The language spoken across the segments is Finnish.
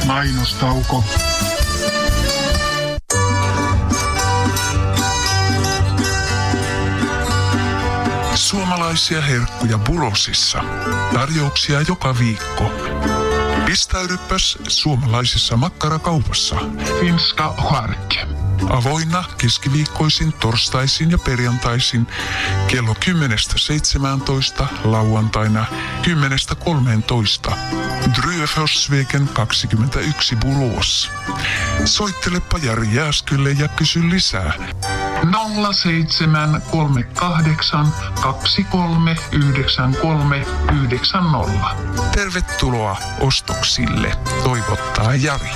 Mainostauko. Suomalaisia herkkuja Burosissa. Tarjouksia joka viikko. Pistäydypäs suomalaisessa makkarakaupassa. Finska Charke. Avoinna keskiviikkoisin, torstaisin ja perjantaisin kello 10:17, lauantaina 10:13. Dryefosvegen 21 Bulos. Soittelepa Jari Jääskylle ja kysy lisää. 0738 239390. Tervetuloa ostoksille, toivottaa Jari.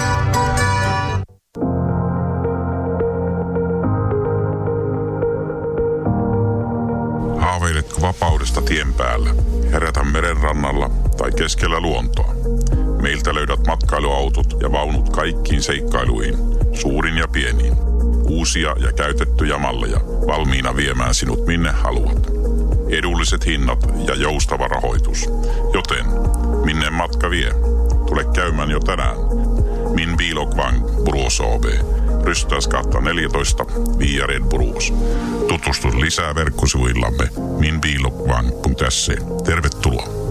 Haaveiletko vapaudesta tien päällä, herätä meren rannalla tai keskellä luontoa? Meiltä löydät matkailuautot ja vaunut kaikkiin seikkailuihin, suurin ja pieniin. Uusia ja käytettyjä malleja valmiina viemään sinut minne haluat. Edulliset hinnat ja joustava rahoitus. Joten minne matka vie? Tule käymään jo tänään. Min bil och vagn Borås AB. Rystäysgata 14, Via Red Borås. Tutustu lisää verkkosivuillamme minbilogvagn.se. Tervetuloa.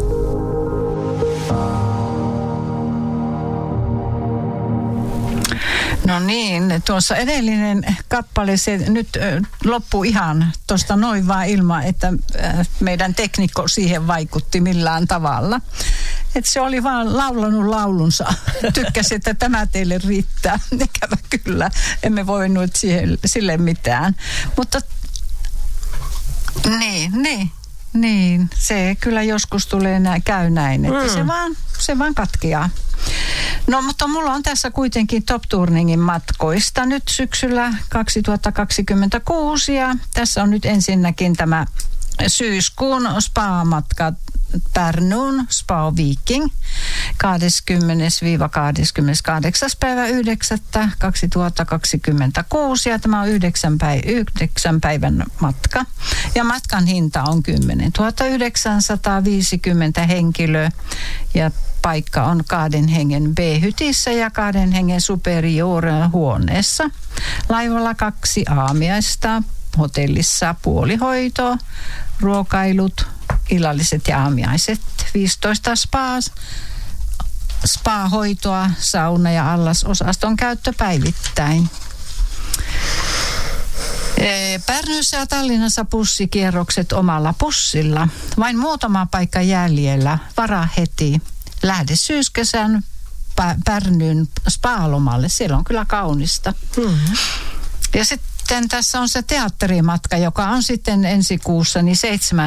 No niin, tuossa edellinen kappale, se nyt loppui ihan tuosta noin vaan ilman, että meidän teknikko siihen vaikutti millään tavalla. Että se oli vaan laulanut laulunsa. Tykkäsi, että tämä teille riittää. Ikävä kyllä. Emme voinut sille mitään. Mutta niin, se kyllä joskus tulee käy näin, että se vaan katkeaa. No, mutta mulla on tässä kuitenkin Top Turningin matkoista nyt syksyllä 2026 ja tässä on nyt ensinnäkin tämä syyskuun spa-matka Pärnuun Spa Viking 20-28. päivä 9.2026 ja tämä on 9 päivän matka ja matkan hinta on 10 950 henkilöä ja paikka on 2 hengen B-hytissä ja 2 hengen superior-huoneessa. Laivalla 2 aamiaista, hotellissa puolihoito, ruokailut, illalliset ja aamiaiset, 15 spa-hoitoa, sauna ja allasosaston käyttö päivittäin. Pärnössä ja Tallinnassa bussikierrokset omalla bussilla. Vain muutama paikka jäljellä. Varaa heti. Lähde syyskesän Pärnyn spa-lomalle. Siellä on kyllä kaunista. Mm-hmm. Ja sitten tässä on se teatterimatka, joka on sitten ensi kuussa niin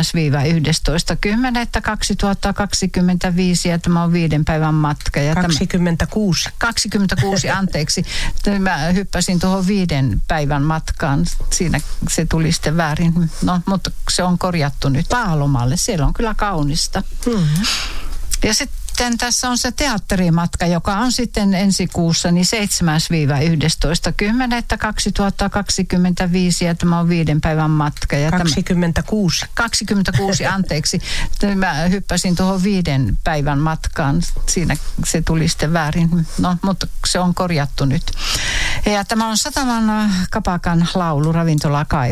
7-11.10.2025 ja tämä on 5 päivän matka. Ja 26. 26, anteeksi. Mä hyppäsin tuohon 5 päivän matkaan. Siinä se tuli sitten väärin. No, mutta se on korjattu nyt Paalomalle. Siellä on kyllä kaunista. Mm-hmm. Ja sitten tässä on se teatterimatka, joka on sitten ensi kuussa niin 7-11.10.2025 ja tämä on 5 päivän matka. Ja 26. 26, anteeksi. Mä hyppäsin tuohon 5 päivän matkaan. Siinä se tuli sitten väärin. No, mutta se on korjattu nyt. Ja tämä on Sataman Kapakan laulu ravintola Kairo.